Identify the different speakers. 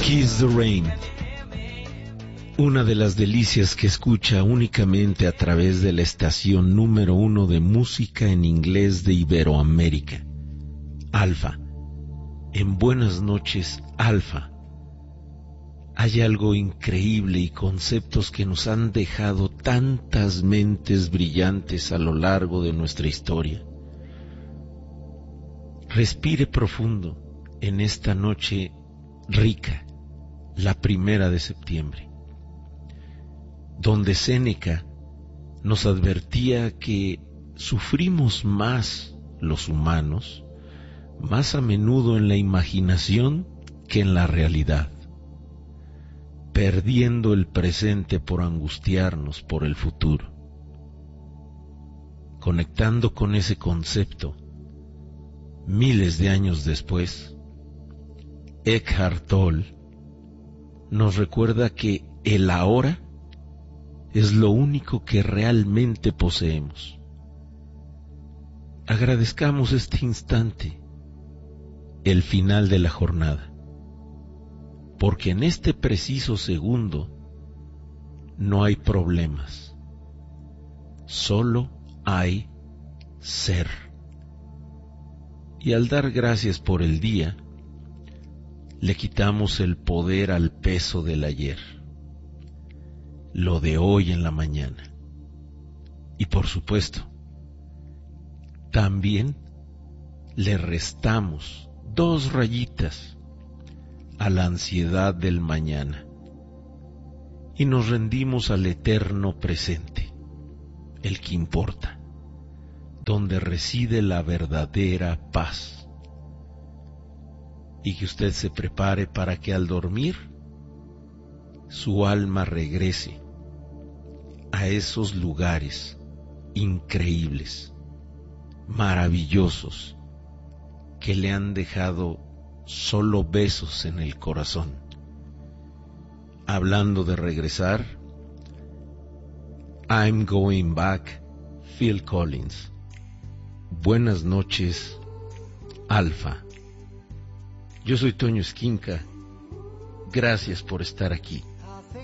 Speaker 1: Kiss the Rain, una de las delicias que escucha únicamente a través de la estación número 1 de música en inglés de Iberoamérica, Alfa. En Buenas noches, Alfa. Hay algo increíble y conceptos que nos han dejado tantas mentes brillantes a lo largo de nuestra historia. Respire profundo en esta noche rica, la 1 de septiembre, donde Séneca nos advertía que sufrimos más los humanos, más a menudo en la imaginación que en la realidad, perdiendo el presente por angustiarnos por el futuro. Conectando con ese concepto, miles de años después, Eckhart Tolle nos recuerda que el ahora es lo único que realmente poseemos. Agradezcamos este instante, el final de la jornada, porque en este preciso segundo no hay problemas, solo hay ser. Y al dar gracias por el día, le quitamos el poder al peso del ayer, lo de hoy en la mañana. Y por supuesto, también le restamos 2 rayitas a la ansiedad del mañana y nos rendimos al eterno presente, el que importa, donde reside la verdadera paz. Y que usted se prepare para que al dormir su alma regrese a esos lugares increíbles, maravillosos, que le han dejado solo besos en el corazón. Hablando de regresar, I'm Going Back, Phil Collins. Buenas noches, Alfa. Yo soy Toño Esquinca. Gracias por estar aquí.